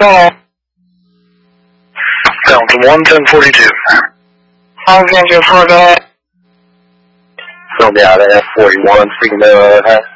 Down to 11042. I'll get you for that. Still down at F41, speaking to